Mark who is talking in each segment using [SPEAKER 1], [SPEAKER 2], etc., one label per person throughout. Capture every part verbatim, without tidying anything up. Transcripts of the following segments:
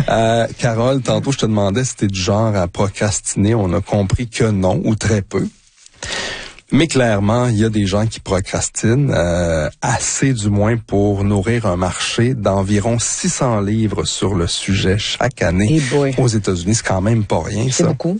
[SPEAKER 1] Euh, Carole, tantôt, je te demandais si t'es du genre à procrastiner. On a compris que non, ou très peu. Mais clairement, il y a des gens qui procrastinent, euh, assez du moins pour nourrir un marché d'environ six cents livres sur le sujet chaque année aux États-Unis. C'est quand même pas rien, ça.
[SPEAKER 2] C'est beaucoup.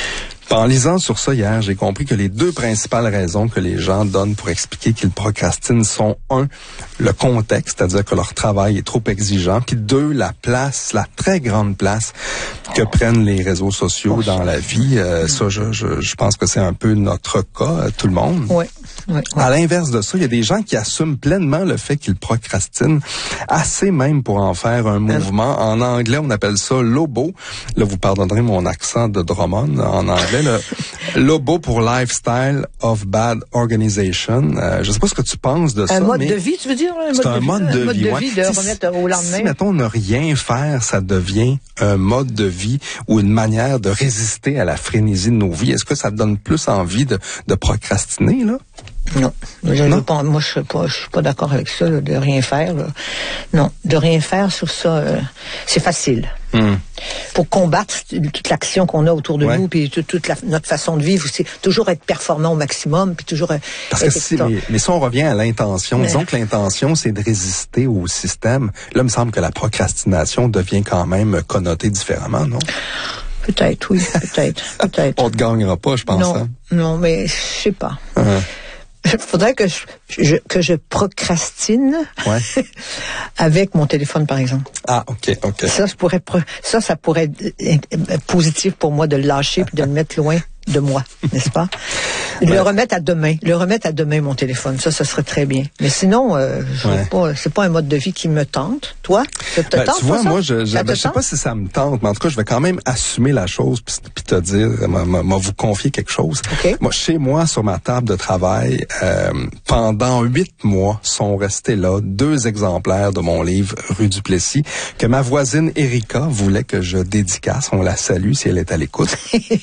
[SPEAKER 1] En lisant sur ça hier, j'ai compris que les deux principales raisons que les gens donnent pour expliquer qu'ils procrastinent sont, un, le contexte, c'est-à-dire que leur travail est trop exigeant, puis deux, la place, la très grande place que prennent les réseaux sociaux dans la vie. Euh, ça, je, je, je pense que c'est un peu notre cas, tout le monde.
[SPEAKER 2] Oui. Oui, oui.
[SPEAKER 1] À l'inverse de ça, il y a des gens qui assument pleinement le fait qu'ils procrastinent, assez même pour en faire un mouvement. En anglais, on appelle ça lobo. Là, vous pardonnerez mon accent de Drummond en anglais. Le lobo pour Lifestyle of Bad Organization. Euh, je sais pas ce que tu penses de ça.
[SPEAKER 2] Un mode
[SPEAKER 1] mais
[SPEAKER 2] de vie, tu veux dire? Un
[SPEAKER 1] c'est
[SPEAKER 2] mode
[SPEAKER 1] un
[SPEAKER 2] de
[SPEAKER 1] mode
[SPEAKER 2] vie,
[SPEAKER 1] de
[SPEAKER 2] un mode
[SPEAKER 1] vie.
[SPEAKER 2] de
[SPEAKER 1] Ouais.
[SPEAKER 2] vie de remettre au lendemain.
[SPEAKER 1] Si, mettons, ne rien faire, ça devient un mode de vie ou une manière de résister à la frénésie de nos vies. Est-ce que ça te donne plus envie de, de procrastiner, là?
[SPEAKER 2] Non, je
[SPEAKER 1] non?
[SPEAKER 2] Veux pas, moi je suis pas, je suis pas d'accord avec ça, là, de rien faire. Là. Non, de rien faire sur ça, euh, c'est facile.
[SPEAKER 1] Mm.
[SPEAKER 2] Pour combattre toute l'action qu'on a autour de
[SPEAKER 1] ouais.
[SPEAKER 2] nous, puis toute, toute la, notre façon de vivre, c'est toujours être performant au maximum, puis toujours.
[SPEAKER 1] Parce que si, mais, mais si on revient à l'intention, mais... disons que l'intention c'est de résister au système. Là, il me semble que la procrastination devient quand même connotée différemment, non?
[SPEAKER 2] Peut-être, oui, peut-être, peut-être.
[SPEAKER 1] On te gagnera pas, je pense.
[SPEAKER 2] Non,
[SPEAKER 1] hein?
[SPEAKER 2] non, mais je sais pas.
[SPEAKER 1] Uh-huh.
[SPEAKER 2] Il faudrait que je, je, que je procrastine
[SPEAKER 1] ouais.
[SPEAKER 2] avec mon téléphone, par exemple.
[SPEAKER 1] Ah, OK, OK.
[SPEAKER 2] Ça, je pourrais, ça, ça pourrait être positif pour moi de le lâcher puis de le mettre loin de moi, n'est-ce pas? Le ouais. remettre à demain. Le remettre à demain, mon téléphone. Ça, ça serait très bien. Mais sinon, euh, je ouais. pas, c'est pas un mode de vie qui me tente. Toi? Ça te
[SPEAKER 1] ben,
[SPEAKER 2] tente,
[SPEAKER 1] tu vois,
[SPEAKER 2] ça?
[SPEAKER 1] moi, je, je, ben, je sais pas si ça me tente, mais en tout cas, je vais quand même assumer la chose puis, puis te dire, m'a vous confier quelque chose.
[SPEAKER 2] Okay.
[SPEAKER 1] Moi, chez moi, sur ma table de travail, euh, pendant huit mois, sont restés là deux exemplaires de mon livre Rue du Plessis que ma voisine Erika voulait que je dédicace. On la salue si elle est à l'écoute.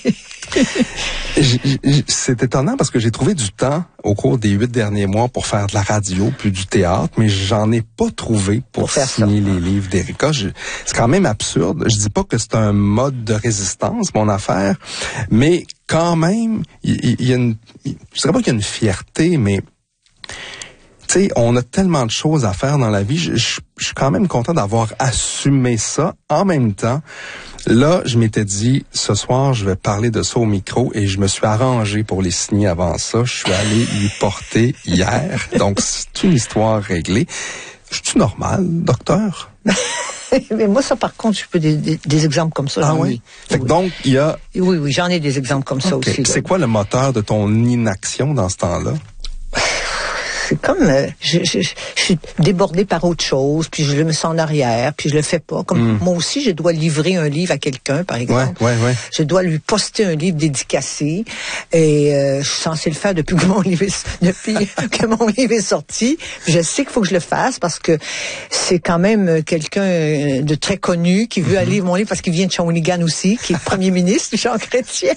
[SPEAKER 1] C'est étonnant parce que j'ai trouvé du temps au cours des huit derniers mois pour faire de la radio puis du théâtre, mais j'en ai pas trouvé pour, pour faire signer ça. Les livres d'Erika. C'est quand même absurde. Je dis pas que c'est un mode de résistance, mon affaire, mais quand même, il y, y, y a une, je dirais pas qu'il y a une fierté, mais tu sais, on a tellement de choses à faire dans la vie. Je, je, je suis quand même content d'avoir assumé ça. En même temps, là, je m'étais dit, ce soir, je vais parler de ça au micro et je me suis arrangé pour les signer avant ça. Je suis allé lui porter hier. Donc, c'est une histoire réglée. Je suis normal, docteur?
[SPEAKER 2] Mais moi, ça, par contre, je peux des, des, des exemples comme ça.
[SPEAKER 1] Ah oui?
[SPEAKER 2] oui.
[SPEAKER 1] Fait que donc, il y a...
[SPEAKER 2] Oui, oui, j'en ai des exemples comme ça
[SPEAKER 1] okay.
[SPEAKER 2] aussi.
[SPEAKER 1] C'est quoi le moteur de ton inaction dans ce temps-là?
[SPEAKER 2] C'est comme, euh, je, je, je suis débordée par autre chose, puis je me sens en arrière, puis je le fais pas. Comme mm. moi aussi, je dois livrer un livre à quelqu'un, par exemple.
[SPEAKER 1] Ouais, ouais, ouais.
[SPEAKER 2] Je dois lui poster un livre dédicacé, et euh, je suis censée le faire depuis que mon livre est, depuis que mon livre est sorti. Je sais qu'il faut que je le fasse parce que c'est quand même quelqu'un de très connu qui veut mm-hmm. aller lire mon livre parce qu'il vient de Shawinigan aussi, qui est le premier ministre Jean Chrétien.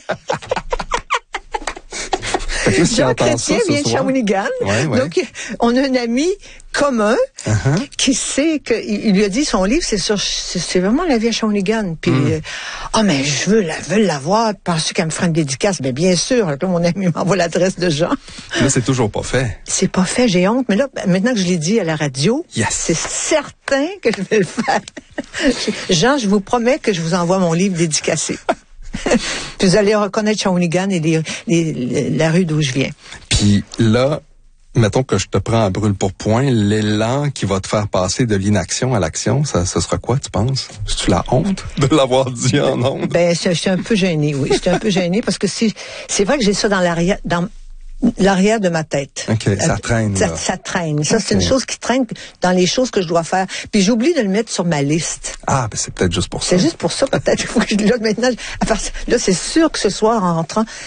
[SPEAKER 2] Jean Chrétien vient de Shawinigan.
[SPEAKER 1] Ouais, ouais.
[SPEAKER 2] Donc, on a un ami commun uh-huh. qui sait que il lui a dit son livre, c'est sur, c'est vraiment la vie à Shawinigan. Puis, mm. euh, ah, mais je veux la, veux l'avoir. Penses-tu qu'elle me fera une dédicace? Ben, bien sûr. Là, mon ami m'envoie l'adresse de Jean.
[SPEAKER 1] Là, c'est toujours pas fait.
[SPEAKER 2] C'est pas fait, j'ai honte. Mais là, maintenant que je l'ai dit à la radio,
[SPEAKER 1] yes.
[SPEAKER 2] c'est certain que je vais le faire. Jean, je vous promets que je vous envoie mon livre dédicacé. Puis vous allez reconnaître Shawinigan et les, les, les, la rue d'où je viens.
[SPEAKER 1] Puis là, mettons que je te prends à brûle pour point, l'élan qui va te faire passer de l'inaction à l'action, ça, ça sera quoi, tu penses? C'est-tu la honte de l'avoir dit en honte?
[SPEAKER 2] Ben, je suis un peu gênée, oui. Je suis un peu gênée parce que c'est, c'est vrai que j'ai ça dans l'arrière, dans l'arrière de ma tête.
[SPEAKER 1] OK, ça traîne.
[SPEAKER 2] Ça,
[SPEAKER 1] là.
[SPEAKER 2] ça traîne. Ça,
[SPEAKER 1] okay.
[SPEAKER 2] c'est une chose qui traîne dans les choses que je dois faire. Puis j'oublie de le mettre sur ma liste.
[SPEAKER 1] Ah, ben c'est peut-être juste pour ça.
[SPEAKER 2] C'est juste pour ça, peut-être. Il faut que je, là, maintenant, à part, là, c'est sûr que ce soir, en rentrant,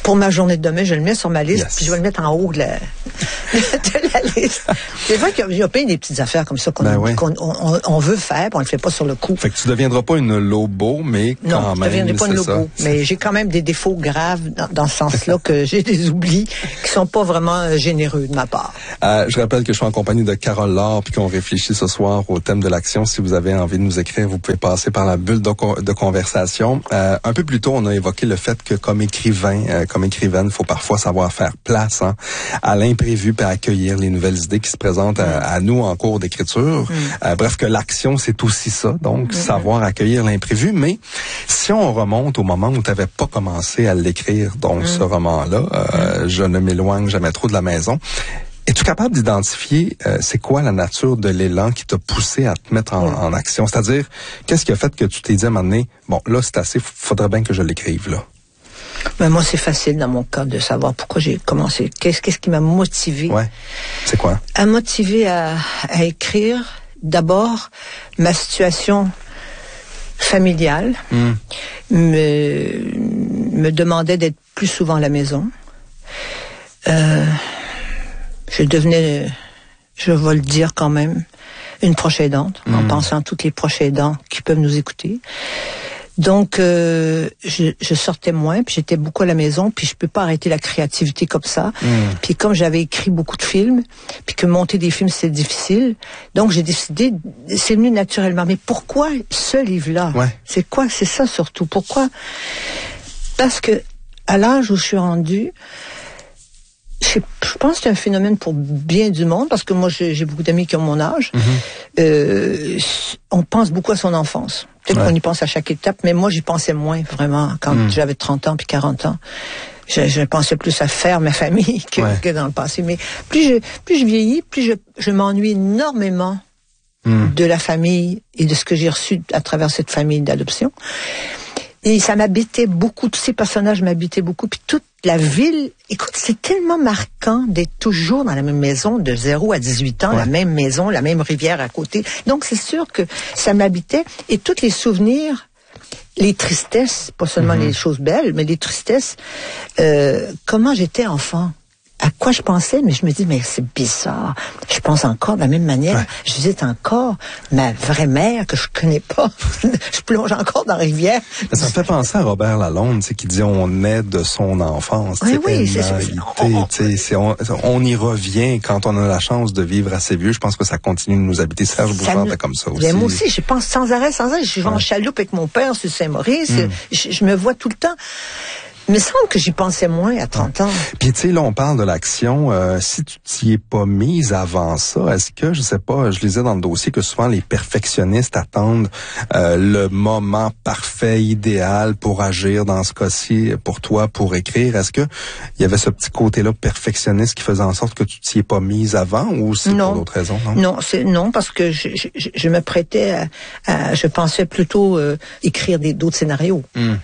[SPEAKER 2] pour ma journée de demain, je le mets sur ma liste,
[SPEAKER 1] yes.
[SPEAKER 2] puis je vais le mettre en haut de la, de la liste. C'est vrai qu'il y a plein des petites affaires comme ça qu'on,
[SPEAKER 1] ben oui.
[SPEAKER 2] qu'on on, on veut faire, puis on le fait pas sur le coup.
[SPEAKER 1] Fait que tu deviendras pas une lobo, mais quand
[SPEAKER 2] non,
[SPEAKER 1] même,
[SPEAKER 2] je deviendrai pas une lobo.
[SPEAKER 1] Ça.
[SPEAKER 2] Mais j'ai quand même des défauts graves dans, dans ce sens-là, que j'ai des oublis qui sont pas vraiment euh, généreux de ma part.
[SPEAKER 1] Euh, je rappelle que je suis en compagnie de Carole Laure, puis qu'on réfléchit ce soir au thème de l'action. Si vous avez envie de nous écrire, vous pouvez passer par la bulle de, de conversation. Euh, un peu plus tôt, on a évoqué le fait que comme écrivain, euh, comme écrivaine, il faut parfois savoir faire place hein, à l'imprévu et à accueillir les nouvelles idées qui se présentent à, à nous en cours d'écriture. Mm. Euh, bref, que l'action, c'est aussi ça, donc mm-hmm. savoir accueillir l'imprévu. Mais si on remonte au moment où tu n'avais pas commencé à l'écrire, donc mm. ce roman-là, euh, mm. Je ne m'éloigne jamais trop de la maison, es-tu capable d'identifier euh, c'est quoi la nature de l'élan qui t'a poussé à te mettre en, mm. en action? C'est-à-dire, qu'est-ce qui a fait que tu t'es dit à un moment donné, bon, là, c'est assez, faudrait bien que je l'écrive, là?
[SPEAKER 2] Ben moi, c'est facile dans mon cas de savoir pourquoi j'ai commencé. Qu'est-ce, qu'est-ce qui m'a motivé?
[SPEAKER 1] Ouais. C'est quoi?
[SPEAKER 2] À motiver à, à écrire, d'abord, ma situation familiale mm. me, me demandait d'être plus souvent à la maison. Euh, je devenais, je vais le dire quand même, une proche aidante, mm. en pensant à tous les proches aidants qui peuvent nous écouter. Donc, euh, je, je sortais moins, puis j'étais beaucoup à la maison, puis je peux pas arrêter la créativité comme ça. Mm. Puis comme j'avais écrit beaucoup de films, puis que monter des films, c'est difficile, donc j'ai décidé, c'est venu naturellement. Mais pourquoi ce livre-là?
[SPEAKER 1] Ouais.
[SPEAKER 2] C'est quoi? C'est ça surtout. Pourquoi? Parce que à l'âge où je suis rendue, je, je pense que c'est un phénomène pour bien du monde, parce que moi, j'ai, j'ai beaucoup d'amis qui ont mon âge. Mm-hmm. Euh, on pense beaucoup à son enfance. Peut-être ouais. qu'on y pense à chaque étape, mais moi, j'y pensais moins, vraiment, quand mm. j'avais trente ans puis quarante ans. Je, je pensais plus à faire ma famille que, ouais. que dans le passé. Mais plus je, plus je vieillis, plus je, je m'ennuie énormément mm. de la famille et de ce que j'ai reçu à travers cette famille d'adoption. Et ça m'habitait beaucoup, tous ces personnages m'habitaient beaucoup, puis toute la ville, écoute, c'est tellement marquant d'être toujours dans la même maison, de zéro à dix-huit ans, ouais. la même maison, la même rivière à côté. Donc c'est sûr que ça m'habitait, et tous les souvenirs, les tristesses, pas seulement mm-hmm. les choses belles, mais les tristesses, euh, comment j'étais enfant. À quoi je pensais, mais je me dis, mais c'est bizarre. Je pense encore de la même manière. Ouais. Je visite encore ma vraie mère que je connais pas. Je plonge encore dans la rivière. Mais
[SPEAKER 1] ça me fait penser à Robert Lalonde, qui dit on naît de son enfance.
[SPEAKER 2] Oui, oui. C'est,
[SPEAKER 1] on, c'est, on, on y revient quand on a la chance de vivre assez vieux. Je pense que ça continue de nous habiter. Serge Bouchard était comme ça aussi.
[SPEAKER 2] Mais moi aussi, je pense sans arrêt, sans arrêt. Je vais ouais. en chaloupe avec mon père sur Saint-Maurice. Mm. Je, je me vois tout le temps. Il me semble que j'y pensais moins à trente ans.
[SPEAKER 1] Puis tu sais, là, on parle de l'action. Euh, si tu t'y es pas mise avant ça, est-ce que, je sais pas, je lisais dans le dossier que souvent les perfectionnistes attendent euh, le moment parfait, idéal pour agir dans ce cas-ci, pour toi, pour écrire. Est-ce que il y avait ce petit côté-là perfectionniste qui faisait en sorte que tu t'y es pas mise avant, ou c'est
[SPEAKER 2] non.
[SPEAKER 1] pour d'autres raisons? Non,
[SPEAKER 2] non, c'est, non parce que je, je, je me prêtais à, à je pensais plutôt euh, écrire des, d'autres scénarios. Mm.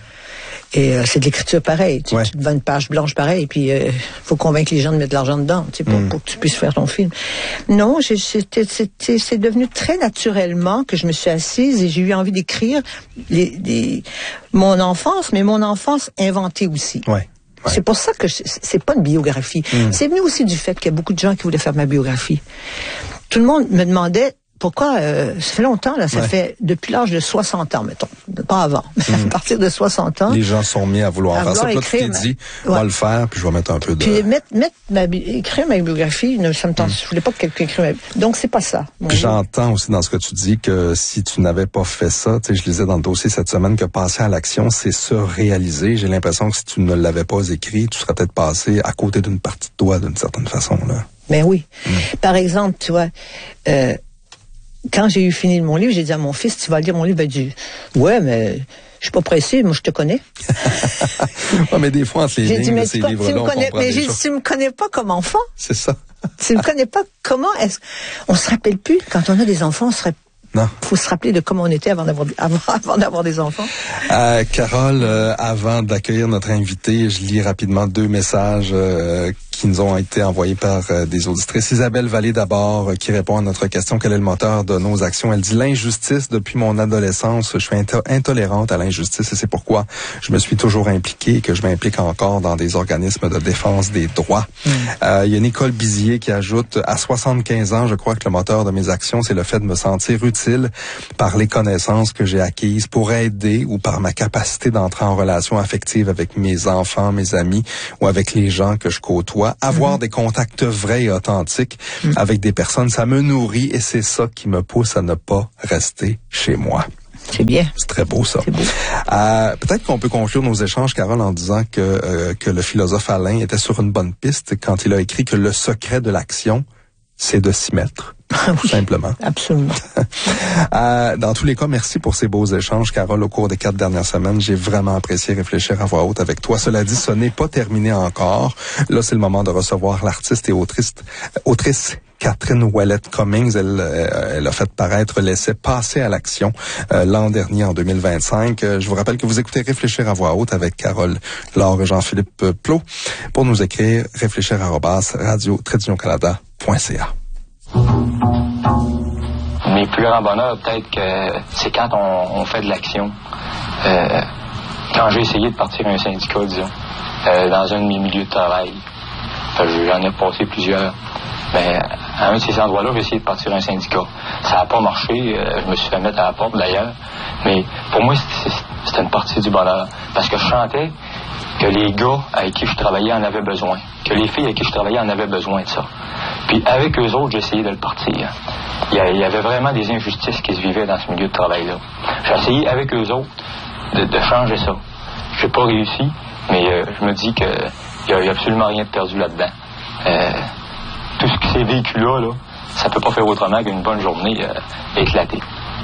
[SPEAKER 2] Et euh, c'est de l'écriture pareille. Tu, ouais. tu te vends une page blanche pareille, puis il euh, faut convaincre les gens de mettre de l'argent dedans, tu sais, pour, mm. pour que tu puisses faire ton film. Non, j'ai, c'était, c'était, c'est devenu très naturellement que je me suis assise et j'ai eu envie d'écrire les, les, mon enfance, mais mon enfance inventée aussi.
[SPEAKER 1] Ouais. Ouais.
[SPEAKER 2] C'est pour ça que je, c'est pas une biographie. Mm. C'est venu aussi du fait qu'il y a beaucoup de gens qui voulaient faire ma biographie. Tout le monde me demandait pourquoi, euh, ça fait longtemps, là, ça ouais. fait depuis l'âge de soixante ans, mettons, pas avant, mmh. à partir de soixante ans.
[SPEAKER 1] Les gens sont mis à vouloir à faire ça, toi tu t'es dit, on va le faire, puis je vais mettre un peu de...
[SPEAKER 2] Puis mettre, mettre ma, écrire ma biographie, ça me tente, mmh. je voulais pas que quelqu'un écrive ma biographie. Donc c'est pas ça.
[SPEAKER 1] Puis j'entends aussi dans ce que tu dis que si tu n'avais pas fait ça, tu sais, je lisais dans le dossier cette semaine que passer à l'action, c'est se réaliser. J'ai l'impression que si tu ne l'avais pas écrit, tu serais peut-être passé à côté d'une partie de toi, d'une certaine façon, là.
[SPEAKER 2] Ben oui. Mmh. Par exemple, tu vois, euh, quand j'ai eu fini mon livre, j'ai dit à mon fils, tu vas lire mon livre? Ben, il dit, ouais, mais je suis pas pressé, moi je te connais.
[SPEAKER 1] ouais, mais des fois, entre les
[SPEAKER 2] j'ai
[SPEAKER 1] lignes
[SPEAKER 2] dit, mais
[SPEAKER 1] de ces livres-là, on
[SPEAKER 2] connais,
[SPEAKER 1] comprend
[SPEAKER 2] mais
[SPEAKER 1] des
[SPEAKER 2] j'ai
[SPEAKER 1] choses.
[SPEAKER 2] dit, tu me connais pas comme enfant.
[SPEAKER 1] C'est ça.
[SPEAKER 2] Tu me connais pas comment est-ce... On se rappelle plus, quand on a des enfants, on se rappelle.
[SPEAKER 1] Non.
[SPEAKER 2] Faut se rappeler de comment on était avant d'avoir, avant, avant d'avoir des enfants.
[SPEAKER 1] Euh, Carole, euh, avant d'accueillir notre invité, je lis rapidement deux messages euh, qui nous ont été envoyés par euh, des auditrices. Isabelle Vallée d'abord, euh, qui répond à notre question, quel est le moteur de nos actions? Elle dit, l'injustice, depuis mon adolescence, je suis into- intolérante à l'injustice et c'est pourquoi je me suis toujours impliquée et que je m'implique encore dans des organismes de défense des droits. Mm. Euh, il y a Nicole Bizier qui ajoute, à soixante-quinze ans, je crois que le moteur de mes actions, c'est le fait de me sentir utile par les connaissances que j'ai acquises pour aider ou par ma capacité d'entrer en relation affective avec mes enfants, mes amis ou avec les gens que je côtoie. Avoir mm-hmm. des contacts vrais et authentiques mm. avec des personnes, ça me nourrit et c'est ça qui me pousse à ne pas rester chez moi.
[SPEAKER 2] C'est bien.
[SPEAKER 1] C'est très beau, ça.
[SPEAKER 2] C'est beau.
[SPEAKER 1] Euh, peut-être qu'on peut conclure nos échanges, Carole, en disant que, euh, que le philosophe Alain était sur une bonne piste quand il a écrit que le secret de l'action, c'est de s'y mettre.
[SPEAKER 2] Ah oui,
[SPEAKER 1] tout simplement.
[SPEAKER 2] Absolument.
[SPEAKER 1] euh, dans tous les cas, merci pour ces beaux échanges, Carole, au cours des quatre dernières semaines. J'ai vraiment apprécié réfléchir à voix haute avec toi. Cela dit, ce n'est pas terminé encore. Là, c'est le moment de recevoir l'artiste et autrice, autrice Catherine Ouellette-Cummings. Elle, euh, elle a fait paraître l'essai Passer à l'action euh, l'an dernier, en deux mille vingt-cinq. Euh, je vous rappelle que vous écoutez Réfléchir à voix haute avec Carole Laure et Jean-Philippe Plot. Pour nous écrire, réfléchir arobase radio tiret canada point c a.
[SPEAKER 3] Mes plus grands bonheurs, peut-être que c'est quand on, on fait de l'action. Euh, quand j'ai essayé de partir un syndicat, disons, euh, dans un de mes milieux de travail, j'en ai passé plusieurs. Ben, à un de ces endroits-là, j'ai essayé de partir un syndicat. Ça n'a pas marché, euh, je me suis fait mettre à la porte d'ailleurs. Mais pour moi, c'était une partie du bonheur. Parce que je sentais que les gars avec qui je travaillais en avaient besoin. Que les filles avec qui je travaillais en avaient besoin de ça. Puis avec eux autres, j'ai essayé de le partir. Il y avait vraiment des injustices qui se vivaient dans ce milieu de travail-là. J'ai essayé avec eux autres de, de changer ça. Je n'ai pas réussi, mais euh, je me dis qu'il n'y a, a absolument rien de perdu là-dedans. Euh, tout ce qui ces véhicules-là, là, ça ne peut pas faire autrement qu'une bonne journée euh, éclatée.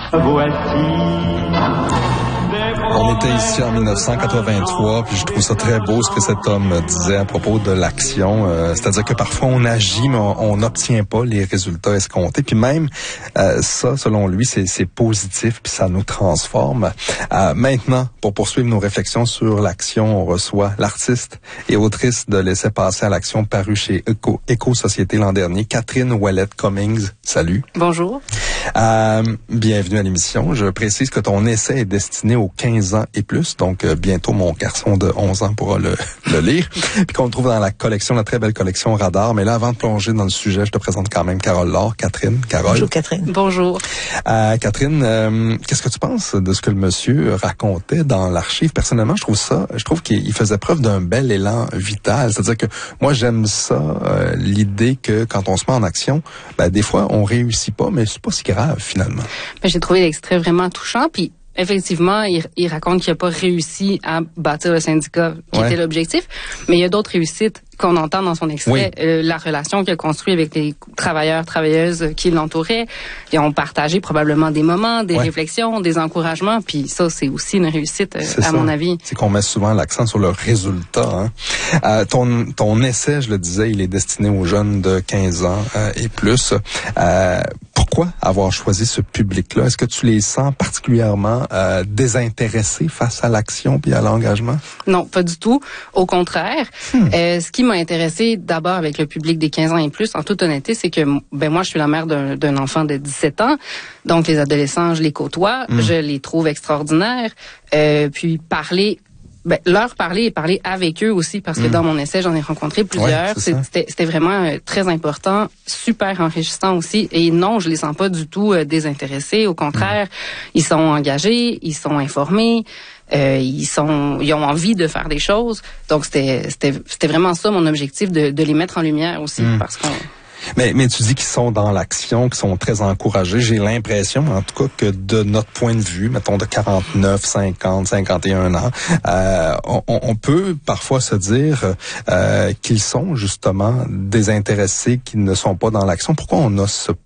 [SPEAKER 1] On était ici en dix-neuf cent quatre-vingt-trois, puis je trouve ça très beau ce que cet homme disait à propos de l'action. Euh, c'est-à-dire que parfois on agit, mais on n'obtient pas les résultats escomptés. Puis même euh, ça, selon lui, c'est, c'est positif, puis ça nous transforme. Euh, maintenant, pour poursuivre nos réflexions sur l'action, on reçoit l'artiste et autrice de l'essai Passer à l'action paru chez Éco, Éco-Société l'an dernier, Catherine Ouellette-Cummings. Salut.
[SPEAKER 4] Bonjour.
[SPEAKER 1] Euh, bienvenue à l'émission. Je précise que ton essai est destiné aux quinze ans et plus, donc euh, bientôt mon garçon de onze ans pourra le, le lire, puis qu'on le trouve dans la collection, la très belle collection Radar. Mais là, avant de plonger dans le sujet, je te présente quand même Carole Laure. Catherine, Carole.
[SPEAKER 2] Bonjour Catherine.
[SPEAKER 4] Bonjour.
[SPEAKER 1] Euh, Catherine, euh, qu'est-ce que tu penses de ce que le monsieur racontait dans l'archive? Personnellement, je trouve ça, je trouve qu'il faisait preuve d'un bel élan vital. C'est-à-dire que moi, j'aime ça, euh, l'idée que quand on se met en action, ben, des fois, on réussit pas, mais c'est pas si grave, finalement.
[SPEAKER 4] Ben, j'ai trouvé l'extrait vraiment touchant, puis effectivement, il, il raconte qu'il n'a pas réussi à bâtir le syndicat qui ouais. était l'objectif, mais il y a d'autres réussites qu'on entend dans son extrait. Oui. Euh, la relation qu'il a construite avec les travailleurs, travailleuses qui l'entouraient. Ils ont partagé probablement des moments, des ouais. réflexions, des encouragements, puis ça, c'est aussi une réussite, euh, à
[SPEAKER 1] ça.
[SPEAKER 4] mon avis.
[SPEAKER 1] C'est qu'on met souvent l'accent sur le résultat. Hein. Euh, ton, ton essai, je le disais, il est destiné aux jeunes de quinze ans euh, et plus. Euh, pourquoi avoir choisi ce public-là? Est-ce que tu les sens particulièrement euh, désintéressés face à l'action puis à l'engagement?
[SPEAKER 4] Non, pas du tout. Au contraire. Hmm. Euh, ce qui m'a intéressée d'abord avec le public des quinze ans et plus, en toute honnêteté, c'est que ben moi, je suis la mère d'un, d'un enfant de dix-sept ans. Donc, les adolescents, je les côtoie. Hmm. Je les trouve extraordinaires. Euh, puis, parler... Ben, leur parler et parler avec eux aussi, parce que mmh. dans mon essai, j'en ai rencontré plusieurs. Ouais, c'était, c'était vraiment euh, très important, super enrichissant aussi. Et non, je les sens pas du tout euh, désintéressés. Au contraire, mmh. ils sont engagés, ils sont informés, euh, ils sont, ils ont envie de faire des choses. Donc c'était, c'était, c'était vraiment ça mon objectif, de, de les mettre en lumière aussi, mmh. parce qu'on
[SPEAKER 1] Mais, mais tu dis qu'ils sont dans l'action, qu'ils sont très encouragés. J'ai l'impression, en tout cas, que de notre point de vue, mettons de quarante-neuf, cinquante, cinquante et un ans, euh, on, on peut parfois se dire euh, qu'ils sont justement désintéressés, qu'ils ne sont pas dans l'action. Pourquoi on a ce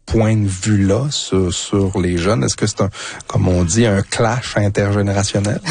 [SPEAKER 1] point de vue-là sur, sur les jeunes? Est-ce que c'est un, comme on dit, un clash intergénérationnel?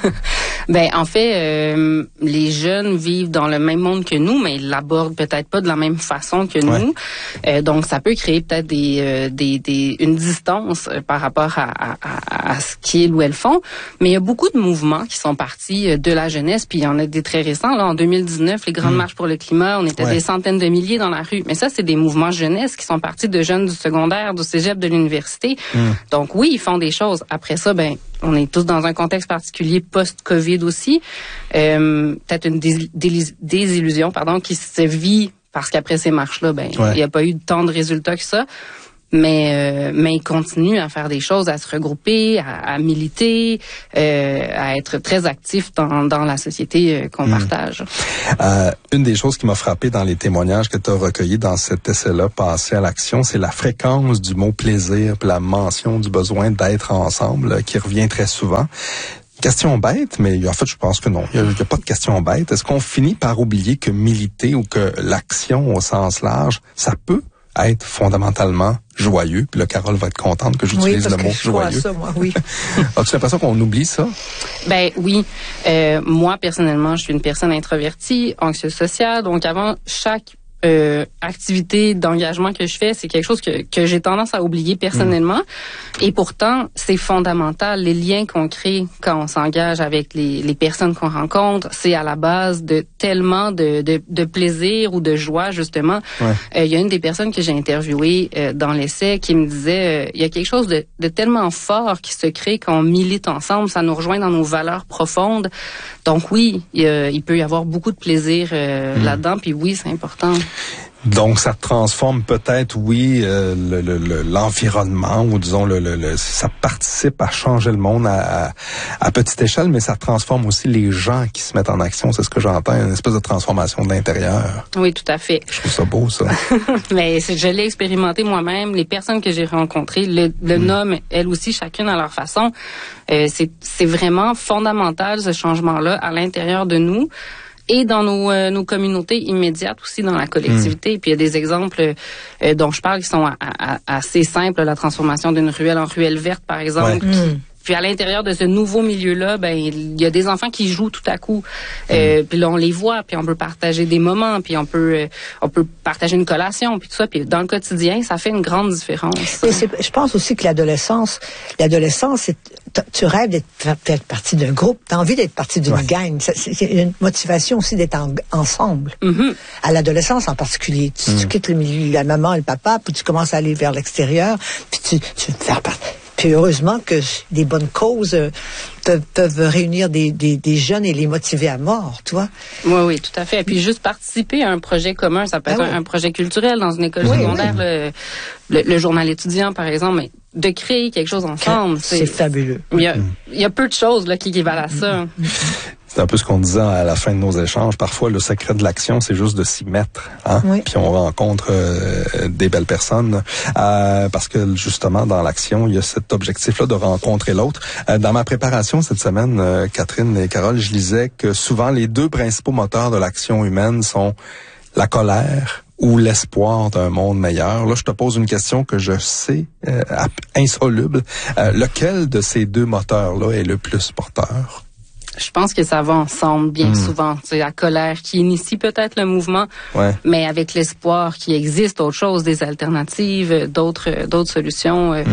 [SPEAKER 4] Ben, en fait, euh, les jeunes vivent dans le même monde que nous, mais ils l'abordent peut-être pas de la même façon que
[SPEAKER 1] ouais.
[SPEAKER 4] nous. Euh, donc, ça peut créer peut-être des, euh, des, des, une distance euh, par rapport à, à, à, à ce qu'ils ou elles font. Mais il y a beaucoup de mouvements qui sont partis de la jeunesse, puis il y en a des très récents. Là, en deux mille dix-neuf, les grandes mmh. marches pour le climat, on était ouais. des centaines de milliers dans la rue. Mais ça, c'est des mouvements jeunesse qui sont partis de jeunes du secondaire, du cégep, de l'université. Mmh. Donc oui, ils font des choses. Après ça, ben, on est tous dans un contexte particulier post-Covid aussi. Euh, peut-être une dés- dés- désillusion, pardon, qui se vit parce qu'après ces marches-là, ben, il ouais. n'y a pas eu tant de résultats que ça. Mais euh, mais ils continuent à faire des choses, à se regrouper, à, à militer, euh, à être très actifs dans, dans la société euh, qu'on mmh. partage.
[SPEAKER 1] Euh, une des choses qui m'a frappé dans les témoignages que tu as recueillis dans cet essai-là, Passer à l'action, c'est la fréquence du mot plaisir, puis la mention du besoin d'être ensemble, là, qui revient très souvent. Question bête, mais en fait, je pense que non. Il n'y a, a pas de question bête. Est-ce qu'on finit par oublier que militer ou que l'action au sens large, ça peut être fondamentalement joyeux? Puis là, Carole va être contente que j'utilise
[SPEAKER 2] oui,
[SPEAKER 1] le mot
[SPEAKER 2] je
[SPEAKER 1] joyeux.
[SPEAKER 2] Ça, moi, oui.
[SPEAKER 1] As-tu l'impression qu'on oublie ça?
[SPEAKER 4] Ben oui. Euh, moi, personnellement, je suis une personne introvertie, anxieuse sociale. Donc, avant chaque euh, activité d'engagement que je fais, c'est quelque chose que, que j'ai tendance à oublier personnellement. Mmh. Et pourtant, c'est fondamental. Les liens qu'on crée quand on s'engage avec les, les personnes qu'on rencontre, c'est à la base de tellement de, de, de plaisir ou de joie, justement. Il ouais. euh, y a une des personnes que j'ai interviewées euh, dans l'essai qui me disait, il euh, y a quelque chose de, de tellement fort qui se crée quand on milite ensemble. Ça nous rejoint dans nos valeurs profondes. Donc oui, il, il peut y avoir beaucoup de plaisir euh, mmh. là-dedans. Puis oui, c'est important.
[SPEAKER 1] Donc, ça transforme peut-être, oui, euh, le, le, l'environnement, ou disons, le, le, le, ça participe à changer le monde à, à, à petite échelle, mais ça transforme aussi les gens qui se mettent en action. C'est ce que j'entends, une espèce de transformation de l'intérieur.
[SPEAKER 4] Oui, tout à fait.
[SPEAKER 1] Je trouve ça beau, ça.
[SPEAKER 4] Mais je l'ai expérimenté moi-même. Les personnes que j'ai rencontrées le, le mmh. nomment, elles aussi, chacune à leur façon. Euh, c'est, c'est vraiment fondamental, ce changement-là, à l'intérieur de nous. Et dans nos, euh, nos communautés immédiates aussi, dans la collectivité. Mmh. Puis il y a des exemples euh, dont je parle qui sont à, à, assez simples. La transformation d'une ruelle en ruelle verte, par exemple. Ouais. Mmh. Puis à l'intérieur de ce nouveau milieu-là, ben il y a des enfants qui jouent tout à coup. Euh, mmh. Puis là on les voit, puis on peut partager des moments, puis on peut euh, on peut partager une collation, puis tout ça. Puis dans le quotidien, ça fait une grande différence.
[SPEAKER 2] Et c'est, je pense aussi que l'adolescence, l'adolescence, c'est, tu rêves d'être, d'être partie d'un groupe, t'as envie d'être partie d'une ouais. gang. C'est, c'est une motivation aussi d'être en, ensemble. Mm-hmm. À l'adolescence en particulier, tu, mm. tu quittes le milieu, la maman et le papa, puis tu commences à aller vers l'extérieur, puis tu tu veux faire partie. Puis heureusement que des bonnes causes euh, peuvent, peuvent réunir des, des, des jeunes et les motiver à mort, tu vois.
[SPEAKER 4] Oui, oui, tout à fait. Et puis juste participer à un projet commun, ça peut être ah, un, oui. un projet culturel dans une école oui, secondaire, oui. Le, le, le journal étudiant, par exemple, mais de créer quelque chose ensemble.
[SPEAKER 2] C'est, c'est fabuleux.
[SPEAKER 4] Il y a, il y a peu de choses là, qui équivalent à ça.
[SPEAKER 1] C'est un peu ce qu'on disait à la fin de nos échanges. Parfois, le secret de l'action, c'est juste de s'y mettre. Hein? Oui. Puis on rencontre euh, des belles personnes. Euh, parce que justement, dans l'action, il y a cet objectif-là de rencontrer l'autre. Euh, dans ma préparation cette semaine, euh, Catherine et Carole, je lisais que souvent, les deux principaux moteurs de l'action humaine sont la colère ou l'espoir d'un monde meilleur. Là, je te pose une question que je sais euh, insoluble. Euh, lequel de ces deux moteurs-là est le plus porteur?
[SPEAKER 4] Je pense que ça va ensemble bien mmh. souvent. C'est la colère qui initie peut-être le mouvement, ouais. mais avec l'espoir qu'il existe autre chose, des alternatives, d'autres d'autres solutions. Mmh.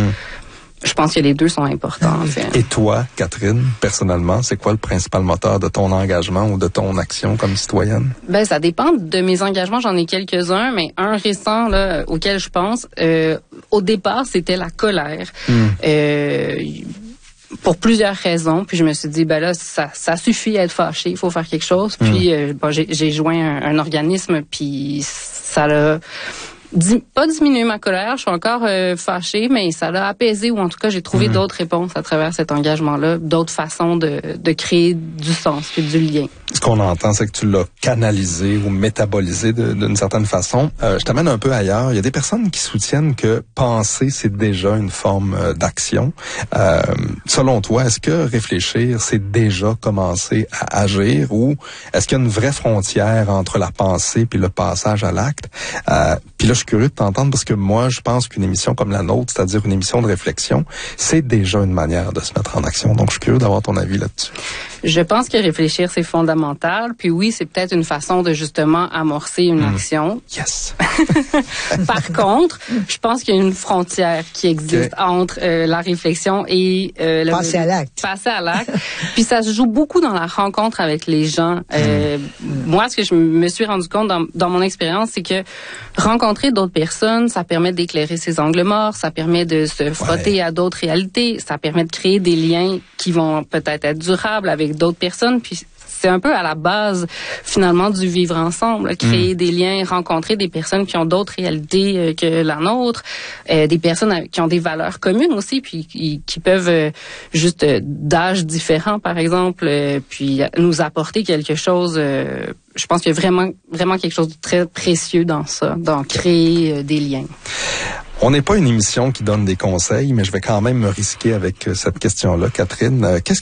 [SPEAKER 4] Je pense que les deux sont importants. En fait.
[SPEAKER 1] Et toi, Catherine, personnellement, c'est quoi le principal moteur de ton engagement ou de ton action comme citoyenne?
[SPEAKER 4] Ben, ça dépend de mes engagements. J'en ai quelques-uns, mais un récent là auquel je pense. Euh, au départ, c'était la colère. Mmh. Euh, pour plusieurs raisons, puis je me suis dit ben là ça ça suffit à être fâché, il faut faire quelque chose. Puis mmh. euh, bon, j'ai j'ai joint un, un organisme, puis ça l'a Dim- pas diminué ma colère, je suis encore euh, fâchée, mais ça l'a apaisé, ou en tout cas j'ai trouvé mmh. d'autres réponses à travers cet engagement-là, d'autres façons de, de créer du sens et du lien.
[SPEAKER 1] Ce qu'on entend, c'est que tu l'as canalisé ou métabolisé de, d'une certaine façon. Euh, je t'amène un peu ailleurs. Il y a des personnes qui soutiennent que penser, c'est déjà une forme euh, d'action. Euh, selon toi, est-ce que réfléchir, c'est déjà commencer à agir, ou est-ce qu'il y a une vraie frontière entre la pensée puis le passage à l'acte? Euh, puis là, je suis curieux de t'entendre parce que moi, je pense qu'une émission comme la nôtre, c'est-à-dire une émission de réflexion, c'est déjà une manière de se mettre en action. Donc, je suis curieux d'avoir ton avis là-dessus.
[SPEAKER 4] Je pense que réfléchir, c'est fondamental. Puis oui, c'est peut-être une façon de justement amorcer une mmh. action.
[SPEAKER 1] Yes!
[SPEAKER 4] Par contre, je pense qu'il y a une frontière qui existe okay. entre euh, la réflexion et euh, le
[SPEAKER 2] passer à l'acte.
[SPEAKER 4] Passer à l'acte. Puis ça se joue beaucoup dans la rencontre avec les gens. Euh, mmh. Moi, ce que je me suis rendu compte dans, dans mon expérience, c'est que rencontrer d'autres personnes, ça permet d'éclairer ses angles morts, ça permet de se frotter ouais. à d'autres réalités, ça permet de créer des liens qui vont peut-être être durables avec d'autres personnes, puis c'est un peu à la base, finalement, du vivre ensemble. Créer mmh. des liens, rencontrer des personnes qui ont d'autres réalités euh, que la nôtre, euh, des personnes qui ont des valeurs communes aussi, puis qui, qui peuvent euh, juste euh, d'âge différents, par exemple, euh, puis nous apporter quelque chose. Euh, je pense qu'il y a vraiment, vraiment quelque chose de très précieux dans ça, dans créer euh, des liens.
[SPEAKER 1] On n'est pas une émission qui donne des conseils, mais je vais quand même me risquer avec cette question-là, Catherine. Qu'est-ce